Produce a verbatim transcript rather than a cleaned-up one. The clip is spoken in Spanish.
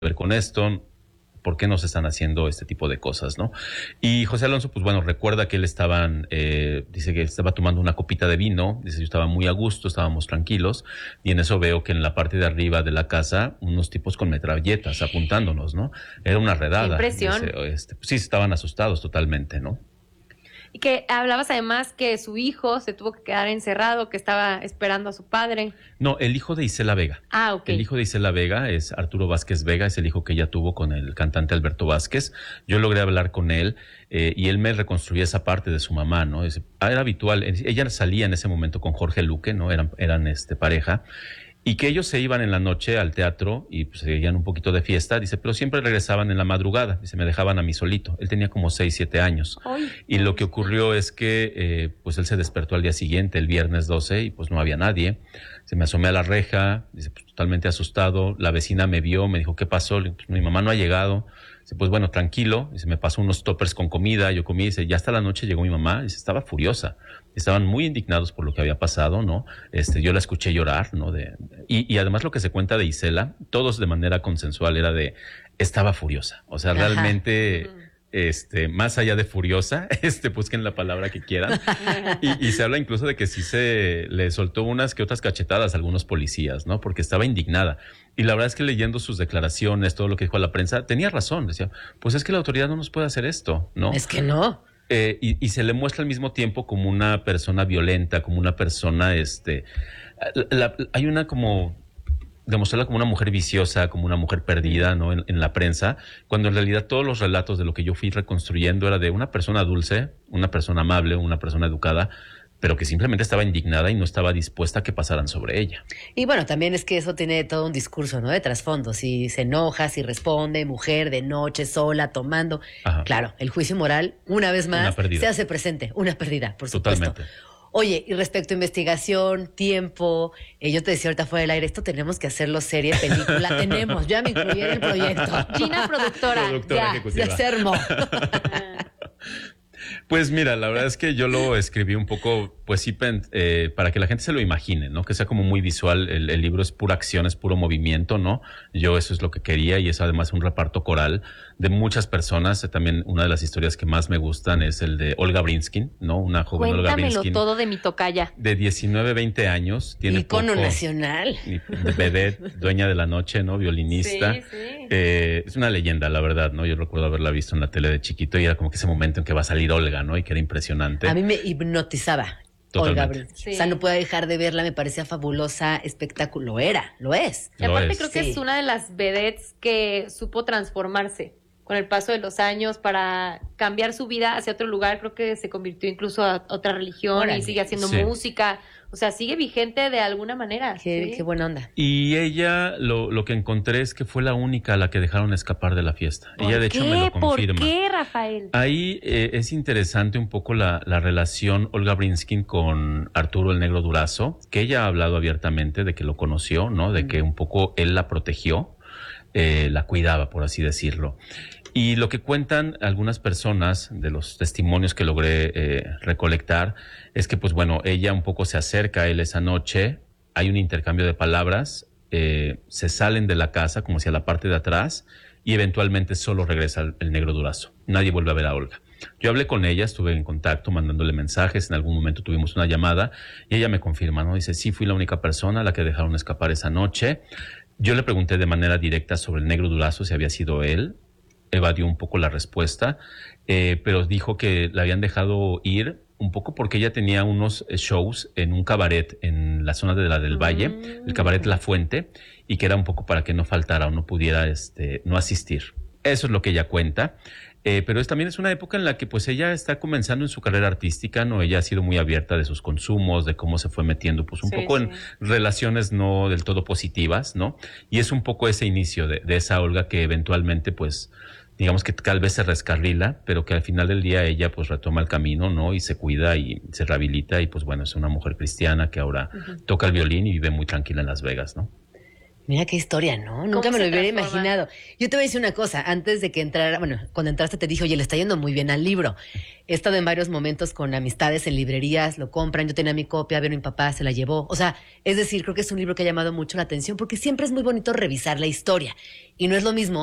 ver con esto? ¿Por qué nos están haciendo este tipo de cosas, no? Y José Alonso, pues bueno, recuerda que él estaban, eh, dice que estaba tomando una copita de vino, dice yo estaba muy a gusto, estábamos tranquilos, y en eso veo que en la parte de arriba de la casa, unos tipos con metralletas apuntándonos, ¿no? Era una redada. Qué impresión. Dice, este, pues sí, estaban asustados totalmente, ¿no? Y que hablabas además que su hijo se tuvo que quedar encerrado, que estaba esperando a su padre. No, el hijo de Isela Vega. Ah, ok. El hijo de Isela Vega es Arturo Vázquez Vega, es el hijo que ella tuvo con el cantante Alberto Vázquez. Yo logré hablar con él eh, y él me reconstruía esa parte de su mamá, ¿no? Es, era habitual, ella salía en ese momento con Jorge Luque, ¿no? Eran, eran este, pareja. Y que ellos se iban en la noche al teatro y pues seguían un poquito de fiesta, dice, pero siempre regresaban en la madrugada, dice, me dejaban a mí solito. Él tenía como seis, siete años. Ay, y lo que ocurrió es que eh, pues él se despertó al día siguiente, el viernes doce, y pues no había nadie. Se me asomé a la reja, dice, pues totalmente asustado. La vecina me vio, me dijo, ¿qué pasó? Le dije, pues, mi mamá no ha llegado. Dice, pues bueno, tranquilo. Dice, me pasó unos toppers con comida, yo comí. Dice, ya hasta la noche llegó mi mamá. Dice, estaba furiosa. Estaban muy indignados por lo que había pasado, ¿no? Este, yo la escuché llorar, ¿no? De, y, y además lo que se cuenta de Isela, todos de manera consensual, era de, estaba furiosa. O sea, Ajá. realmente... Este, más allá de furiosa, este, busquen la palabra que quieran. Y, y se habla incluso de que sí se le soltó unas que otras cachetadas a algunos policías, ¿no? Porque estaba indignada. Y la verdad es que leyendo sus declaraciones, todo lo que dijo a la prensa, tenía razón. Decía, pues es que la autoridad no nos puede hacer esto, ¿no? Es que no. Eh, y, y se le muestra al mismo tiempo como una persona violenta, como una persona, este, la, la, hay una como... demostrarla como una mujer viciosa, como una mujer perdida, ¿no? En, en la prensa, cuando en realidad todos los relatos de lo que yo fui reconstruyendo era de una persona dulce, una persona amable, una persona educada, pero que simplemente estaba indignada y no estaba dispuesta a que pasaran sobre ella. Y bueno, también es que eso tiene todo un discurso, ¿no? De trasfondo. Si se enoja, si responde, mujer de noche, sola, tomando. Ajá. Claro, el juicio moral, una vez más, Una se hace presente. Una pérdida, por supuesto. Totalmente. Oye, y respecto a investigación, tiempo, eh, yo te decía ahorita fuera del aire, esto tenemos que hacerlo serie, película, tenemos, ya me incluí en el proyecto. Gina, productora. Productora ya, ejecutiva. ya se armó. Pues mira, la verdad es que yo lo escribí un poco, pues sí, eh, para que la gente se lo imagine, ¿no? Que sea como muy visual. El, el libro es pura acción, es puro movimiento, ¿no? Yo eso es lo que quería y es además un reparto coral de muchas personas. También una de las historias que más me gustan es el de Olga Brinskin, ¿no? Una joven Olga Cuéntamelo Brinskin. todo de mi tocaya. De diecinueve, veinte años. Tiene Icono poco, nacional. Vedette, dueña de la noche, ¿no? Violinista. Sí, sí. Eh, es una leyenda, la verdad, ¿no? Yo recuerdo haberla visto en la tele de chiquito y era como que ese momento en que va a salir Olga, ¿no? Y que era impresionante. A mí me hipnotizaba. Totalmente. Olga Brinskin. Sí. O sea, no puedo dejar de verla, me parecía fabulosa, espectáculo. Lo era, lo es. Y Lo aparte es. creo que Sí. es una de las vedettes que supo transformarse con el paso de los años para cambiar su vida hacia otro lugar. Creo que se convirtió incluso a otra religión. Órale. Y sigue haciendo Sí. música. O sea, sigue vigente de alguna manera. Qué, ¿sí? qué buena onda. Y ella, lo, lo que encontré es que fue la única a la que dejaron escapar de la fiesta. ¿Por Ella, de hecho, qué? me lo confirma. ¿Por qué, Rafael? Ahí eh, es interesante un poco la, la relación Olga Brinskin con Arturo el Negro Durazo, que ella ha hablado abiertamente de que lo conoció, ¿no? De que un poco él la protegió, eh, la cuidaba, por así decirlo. Y lo que cuentan algunas personas de los testimonios que logré eh, recolectar es que, pues bueno, ella un poco se acerca a él esa noche, hay un intercambio de palabras, eh, se salen de la casa como hacia la parte de atrás y eventualmente solo regresa el, el Negro Durazo. Nadie vuelve a ver a Olga. Yo hablé con ella, estuve en contacto, mandándole mensajes, en algún momento tuvimos una llamada y ella me confirma, ¿no? Dice, sí, fui la única persona a la que dejaron escapar esa noche. Yo le pregunté de manera directa sobre el Negro Durazo, si había sido él. Evadió un poco la respuesta, eh, pero dijo que la habían dejado ir un poco porque ella tenía unos shows en un cabaret en la zona de la del Valle, Mm. el cabaret La Fuente, y que era un poco para que no faltara o no pudiera este, no asistir. Eso es lo que ella cuenta. Eh, pero es, también es una época en la que pues ella está comenzando en su carrera artística, ¿no? Ella ha sido muy abierta de sus consumos, de cómo se fue metiendo pues un Sí, poco sí. en relaciones no del todo positivas, ¿no? Y es un poco ese inicio de, de esa Olga que eventualmente pues digamos que tal vez se rescarrila, pero que al final del día ella pues retoma el camino, ¿no? Y se cuida y se rehabilita y pues bueno, es una mujer cristiana que ahora uh-huh. toca el violín y vive muy tranquila en Las Vegas, ¿no? Mira qué historia, ¿no? Nunca ¿Cómo me lo se hubiera transforma? imaginado. Yo te voy a decir una cosa, antes de que entrara, bueno, cuando entraste te dije, oye, le está yendo muy bien al libro. He estado en varios momentos con amistades en librerías, lo compran, yo tenía mi copia, vino mi papá, se la llevó. O sea, es decir, creo que es un libro que ha llamado mucho la atención porque siempre es muy bonito revisar la historia. Y no es lo mismo